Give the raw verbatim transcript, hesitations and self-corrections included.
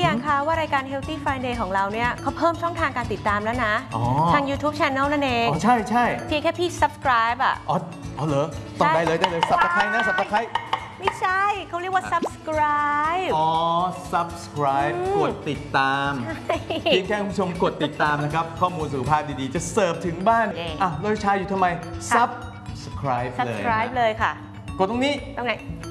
ยังคะว่ารายการ Healthy Friday ของเราเนี่ยเขาเพิ่มช่องทางการติดตามแล้วนะทาง YouTube Channel นั่นเองอ๋อใช่ใช่เพียงแค่พี่ subscribe อ่ะอ๋ออ๋อเหรอต้องได้เลยได้เลยสับตะไคร้นะสับตะไคร้ไม่ใช่เขาเรียกว่า subscribe อ๋อ subscribe กดติดตามเพียงแค่คุณผู้ชมกดติดตามนะครับข้อมูลสุขภาพดีๆจะเสิร์ฟถึงบ้านอ่ะโรยชาอยู่ทำไม subscribe เลย subscribe เลยค่ะกดตรงนี้ตรงไหน